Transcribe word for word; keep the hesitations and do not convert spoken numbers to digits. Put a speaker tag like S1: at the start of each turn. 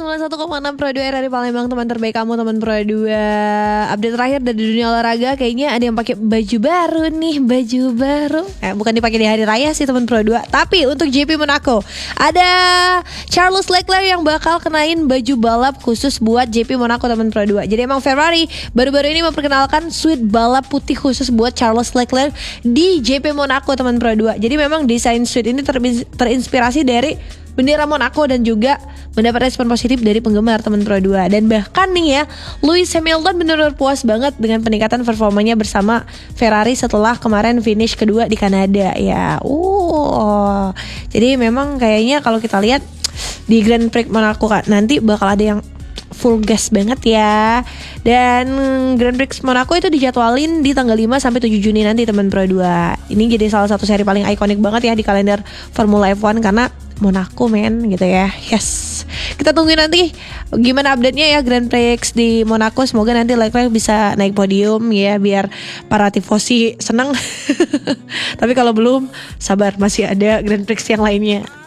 S1: sembilan puluh satu koma enam Pro dua R R I Palembang, teman terbaik kamu, teman Pro dua. Update terakhir dari dunia olahraga, kayaknya ada yang pakai baju baru nih, baju baru. Eh, bukan dipakai di hari raya sih teman Pro dua, tapi untuk G P Monaco ada Charles Leclerc yang bakal kenain baju balap khusus buat G P Monaco teman Pro dua. Jadi emang Ferrari baru-baru ini memperkenalkan suite balap putih khusus buat Charles Leclerc di G P Monaco teman Pro dua. Jadi memang desain suite ini ter- terinspirasi dari bendera Monaco dan juga mendapat respon positif dari penggemar teman Pro dua. Dan bahkan nih ya, Lewis Hamilton benar-benar puas banget dengan peningkatan performanya bersama Ferrari setelah kemarin finish kedua di Kanada ya. Uh, jadi memang kayaknya kalau kita lihat di Grand Prix Monaco kan, nanti bakal ada yang full gas banget ya. Dan Grand Prix Monaco itu dijadwalin di tanggal lima sampai tujuh Juni nanti teman Pro dua. Ini jadi salah satu seri paling ikonik banget ya di kalender Formula F satu karena Monaco men gitu ya. Yes. Kita tungguin nanti gimana update-nya ya Grand Prix di Monaco. Semoga nanti Leclerc bisa naik podium ya, biar para tifosi senang. Tapi kalau belum, sabar, masih ada Grand Prix yang lainnya.